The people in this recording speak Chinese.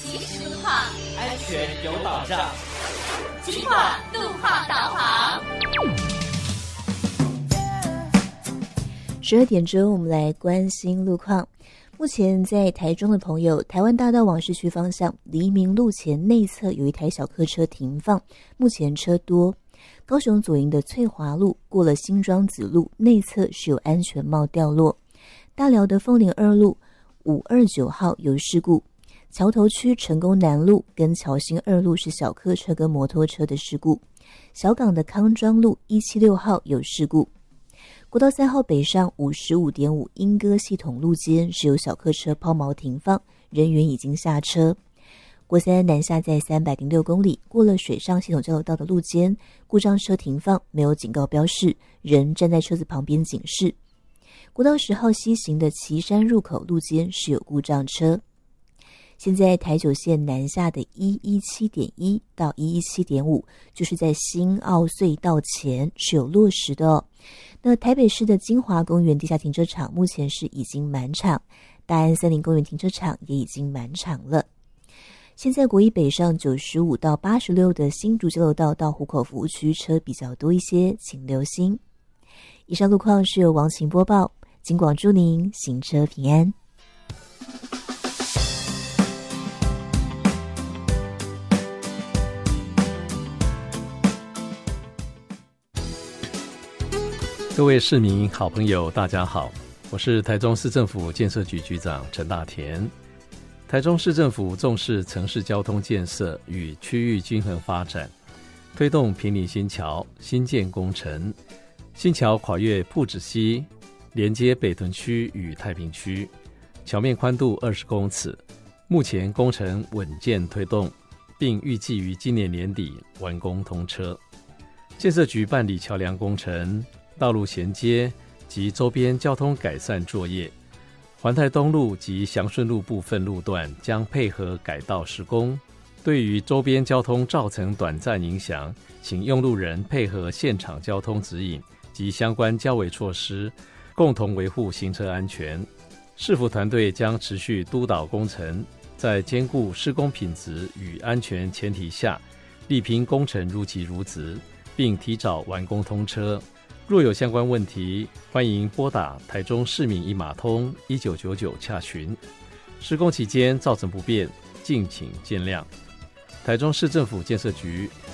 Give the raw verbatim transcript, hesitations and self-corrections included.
即时路况， 安全有保障。 金话路况导航。 十二点钟，我们来关心路况。目前在台中的朋友，台湾大道往市区方向黎明路前内侧有一台小客车停放，目前车多。高雄左营的翠华路过了新庄子路内侧是有安全帽掉落。大寮的凤林二路五二九号有事故。桥头区成功南路跟桥新二路是小客车跟摩托车的事故。小港的康庄路一七六号有事故。国道三号北上 五十五点五 莺歌系统路肩是有小客车抛锚停放，人员已经下车。国三南下在三百零六公里过了水上系统交流道的路肩，故障车停放，没有警告标示，人站在车子旁边警示。国道十号西行的旗山入口路肩是有故障车。现在台九线南下的一一七点一到一一七点五，就是在新澳隧道前是有落实的哦。那台北市的金华公园地下停车场目前是已经满场，大安森林公园停车场也已经满场了。现在国一北上九十五到八十六的新竹交流道到湖口服务区车比较多一些，请留心。以上路况是由王晴播报，金广祝您行车平安。 各位市民好朋友大家好，我是台中市政府建设局局长陈大田。台中市政府重视城市交通建设与区域均衡发展，推动坪林新桥新建工程。新桥跨越朴子溪，连接北屯区与太平区，桥面宽度二十公尺，目前工程稳健推动，并预计于今年年底完工通车。建设局办理桥梁工程、道路衔接及周边交通改善作业。环泰东路及祥顺路部分路段将配合改道施工，对于周边交通造成短暂影响，请用路人配合现场交通指引及相关交维措施，共同维护行车安全。市府团队将持续督导工程，在兼顾施工品质与安全前提下，力拼工程如期如职，并提早完工通车。若有相关问题，欢迎拨打台中市民一码通一九九九洽询。施工期间造成不便，敬请见谅。台中市政府建设局